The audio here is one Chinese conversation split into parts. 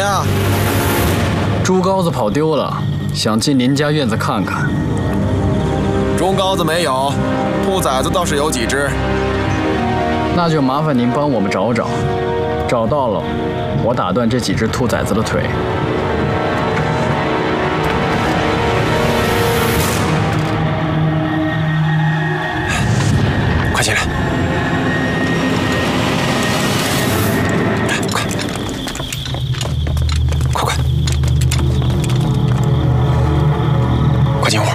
家？ 猪羔子跑丢了，想进邻家院子看看。 猪羔子没有，兔崽子倒是有几只。 那就麻烦您帮我们找找，找到了，我打断这几只兔崽子的腿。 快进来！快！快进屋！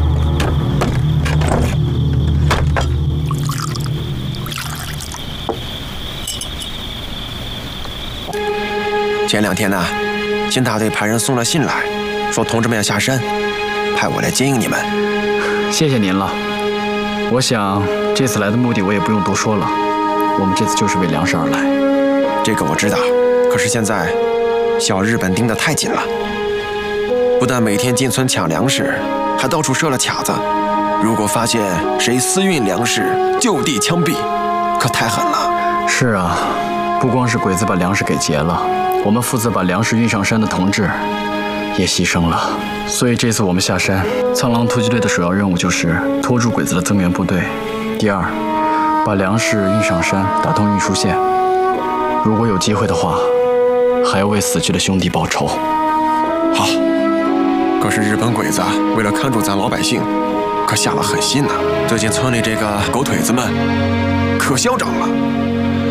前2天呢，新大队派人送了信来，说同志们要下山，派我来接应你们。 谢谢您了。我想这次来的目的我也不用多说了，我们这次就是为粮食而来。 这个我知道，可是现在小日本盯得太紧了，不但每天进村抢粮食，还到处设了卡子。如果发现谁私运粮食，就地枪毙，可太狠了。 是啊，不光是鬼子把粮食给劫了，我们负责把粮食运上山的同志也牺牲了。所以这次我们下山，苍狼突击队的首要任务就是拖住鬼子的增援部队。第二，把粮食运上山，打通运输线。如果有机会的话，还要为死去的兄弟报仇。 好，可是日本鬼子为了看住咱老百姓，可下了狠心呐。最近村里这个狗腿子们可嚣张了，